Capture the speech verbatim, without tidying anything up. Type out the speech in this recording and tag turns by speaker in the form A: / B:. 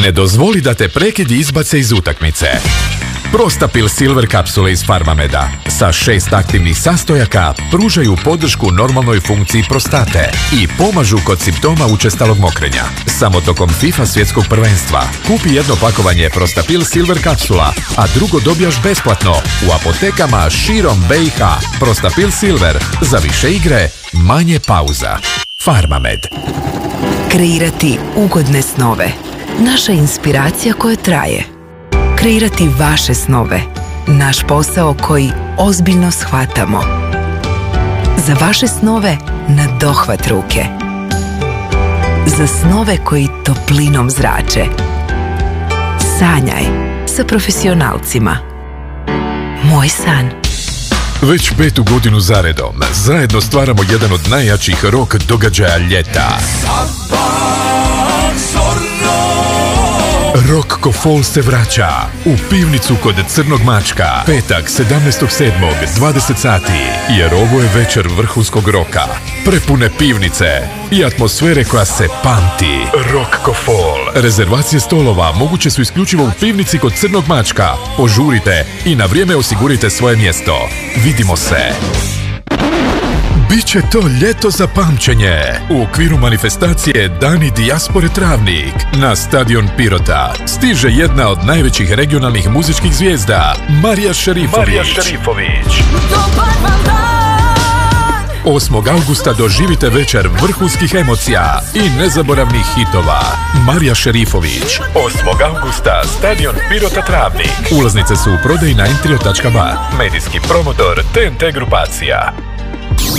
A: Ne dozvoli da te prekidi izbace iz utakmice. Prostapil Silver kapsule iz Farmameda sa šest aktivnih sastojaka pružaju podršku normalnoj funkciji prostate i pomažu kod simptoma učestalog mokrenja. Samo tokom FIFA svjetskog prvenstva kupi jedno pakovanje Prostapil Silver kapsula, a drugo dobijaš besplatno u apotekama širom B i H. Prostapil Silver, za više igre, manje pauza. Farmamed.
B: Kreirati ugodne snove. Naša inspiracija koja traje. Kreirati vaše snove. Naš posao koji ozbiljno shvatamo. Za vaše snove na dohvat ruke. Za snove koji toplinom zrače. Sanjaj sa profesionalcima. Moj san.
A: Već petu godinu zaredom zajedno stvaramo jedan od najjačih rock događaja ljeta. Rock ko fol se vraća u pivnicu kod Crnog mačka. Petak, sedamnaestog sedmog, dvadeset sati. Jer ovo je večer vrhunskog roka. Prepune pivnice i atmosfere koja se pamti. Rock ko fol. Rezervacije stolova moguće su isključivo u pivnici kod Crnog mačka. Požurite i na vrijeme osigurite svoje mjesto. Vidimo se. Biće to ljeto za pamćenje. U okviru manifestacije Dani dijaspore Travnik na stadion Pirota stiže jedna od najvećih regionalnih muzičkih zvijezda, Marija Šerifović. Marija Šerifović. osmog augusta doživite večer vrhunskih emocija i nezaboravnih hitova. Marija Šerifović. osmog augusta, stadion Pirota Travnik. Ulaznice su u prodaji na entrio tačka ba. Medijski promotor T N T grupacija.